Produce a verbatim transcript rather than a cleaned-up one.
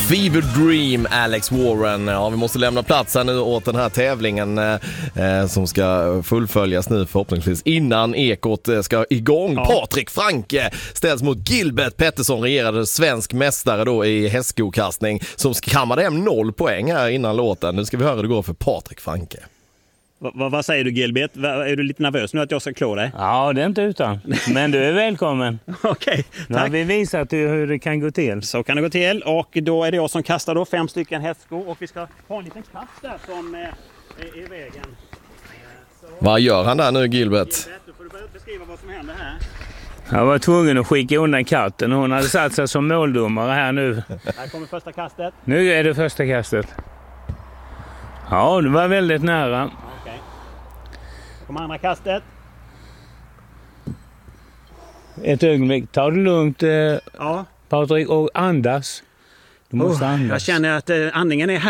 Fever Dream, Alex Warren. Ja, vi måste lämna plats här nu åt den här tävlingen eh, som ska fullföljas nu förhoppningsvis innan Ekot ska igång. Ja. Patrik Franke ställs mot Gilbert Pettersson, regerade svensk mästare då i hästskokastning, som kammade hem noll poäng här innan låten. Nu ska vi höra hur det går för Patrik Franke. Va, vad säger du, Gilbert? Va, är du lite nervös nu att jag ska klå dig? Ja, det är inte utan. Men du är välkommen. Okej, okay, nu har vi visat hur det kan gå till. Så kan det gå till. Och då är det jag som kastar då fem stycken hästskor. Och vi ska ha en liten katt där som eh, är i vägen. Så... Vad gör han där nu, Gilbert? Gilbert, då får du beskriva vad som händer här. Jag var tvungen att skicka undan katten. Hon hade satt sig som måldomare här nu. Här kommer första kastet. Nu är det första kastet. Ja, det var väldigt nära. Okej. Här kommer andra kastet. Ett ögonblick. Ta det lugnt, eh, ja. Patrik, och andas. Du måste oh, andas. Jag känner att eh, andningen är här.